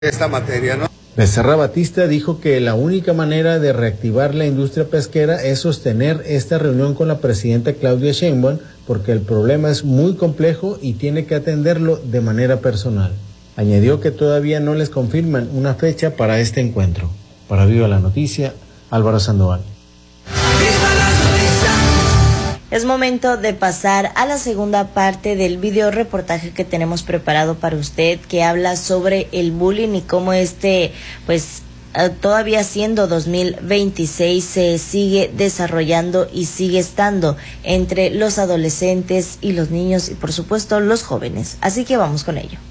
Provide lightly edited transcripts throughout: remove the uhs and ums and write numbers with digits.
esta materia, ¿no? Becerra Batista dijo que la única manera de reactivar la industria pesquera es sostener esta reunión con la presidenta Claudia Sheinbaum, porque el problema es muy complejo y tiene que atenderlo de manera personal. Añadió que todavía no les confirman una fecha para este encuentro. Para Viva la Noticia, Álvaro Sandoval. Es momento de pasar a la segunda parte del video reportaje que tenemos preparado para usted, que habla sobre el bullying y cómo todavía siendo 2026 se sigue desarrollando y sigue estando entre los adolescentes y los niños y por supuesto los jóvenes. Así que vamos con ello.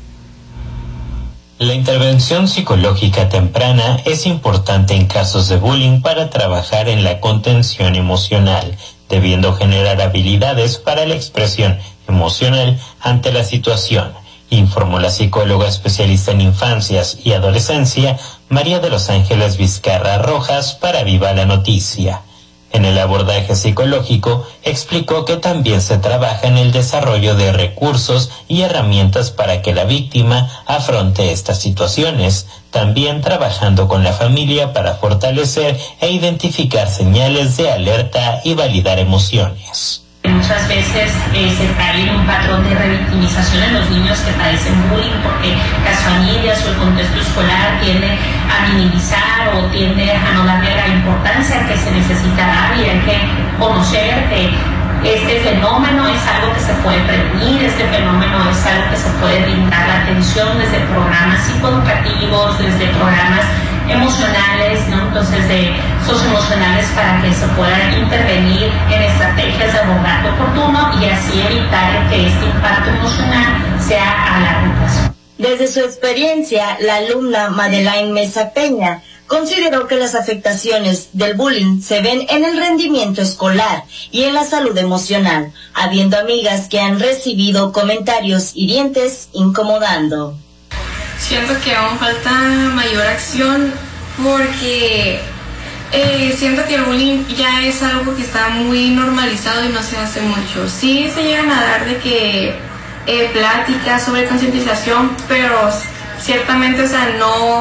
La intervención psicológica temprana es importante en casos de bullying para trabajar en la contención emocional, debiendo generar habilidades para la expresión emocional ante la situación, informó la psicóloga especialista en infancias y adolescencia, María de los Ángeles Vizcarra Rojas, para Viva la Noticia. En el abordaje psicológico, explicó que también se trabaja en el desarrollo de recursos y herramientas para que la víctima afronte estas situaciones, también trabajando con la familia para fortalecer e identificar señales de alerta y validar emociones. Muchas veces se trae un patrón de revictimización en los niños que padecen bullying porque las familias o el contexto escolar tiende a minimizar o tiende a no darle la importancia que se necesita dar, y hay que conocer que este fenómeno es algo que se puede prevenir, este fenómeno es algo que se puede brindar la atención desde programas psicoeducativos, desde programas emocionales, ¿no? Entonces de socioemocionales, para que se puedan intervenir en estrategias de abordaje oportuno y así evitar que este impacto emocional sea a largo plazo. Desde su experiencia, la alumna Madeleine Mesa Peña consideró que las afectaciones del bullying se ven en el rendimiento escolar y en la salud emocional, habiendo amigas que han recibido comentarios hirientes incomodando. Siento que aún falta mayor acción porque siento que el bullying ya es algo que está muy normalizado y no se hace mucho. Sí se llegan a dar de que pláticas sobre concientización, pero ciertamente, o sea,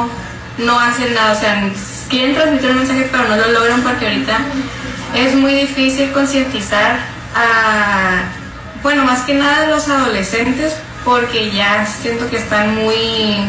no hacen nada, o sea, quieren transmitir un mensaje pero no lo logran porque ahorita es muy difícil concientizar a, bueno, más que nada a los adolescentes, porque ya siento que están muy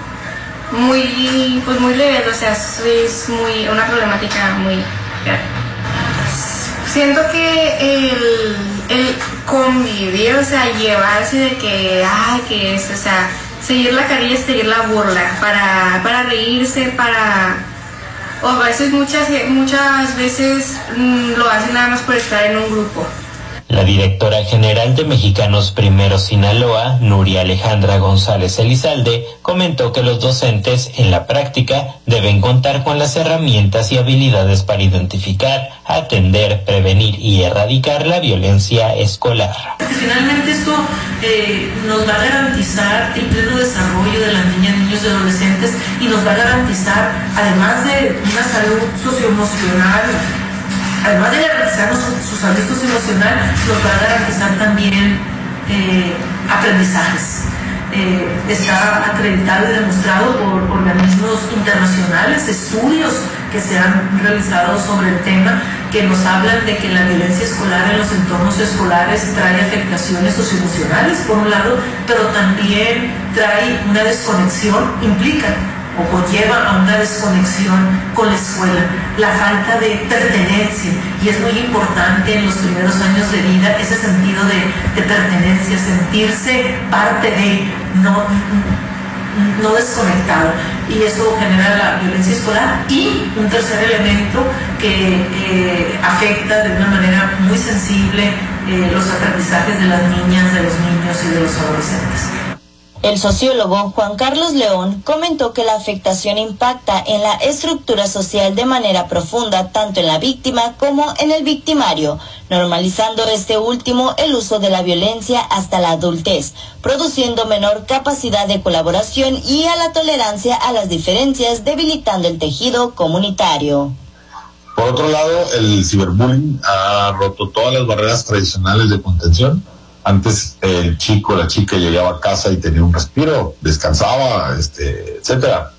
leves, o sea, es una problemática muy grave. Siento que el convivir, o sea, llevarse de que es, o sea, seguir la carilla es seguir la burla, para reírse, o a veces, muchas veces lo hacen nada más por estar en un grupo. La directora general de Mexicanos Primero Sinaloa, Nuria Alejandra González Elizalde, comentó que los docentes en la práctica deben contar con las herramientas y habilidades para identificar, atender, prevenir y erradicar la violencia escolar. Finalmente esto nos va a garantizar el pleno desarrollo de las niñas, niños y adolescentes, y nos va a garantizar, además de una salud socioemocional, además de garantizar su salud socioemocional, nos va a garantizar también aprendizajes. Está acreditado y demostrado por organismos internacionales, estudios que se han realizado sobre el tema, que nos hablan de que la violencia escolar en los entornos escolares trae afectaciones socioemocionales, por un lado, pero también trae una desconexión, implica o conlleva a una desconexión con la escuela, la falta de pertenencia, y es muy importante en los primeros años de vida ese sentido de pertenencia, sentirse parte de, no desconectado, y eso genera la violencia escolar. Y un tercer elemento que afecta de una manera muy sensible los aprendizajes de las niñas, de los niños y de los adolescentes. El sociólogo Juan Carlos León comentó que la afectación impacta en la estructura social de manera profunda, tanto en la víctima como en el victimario, normalizando este último el uso de la violencia hasta la adultez, produciendo menor capacidad de colaboración y a la tolerancia a las diferencias, debilitando el tejido comunitario. Por otro lado, el ciberbullying ha roto todas las barreras tradicionales de contención Antes el chico, la chica llegaba a casa y tenía un respiro, descansaba, etcétera.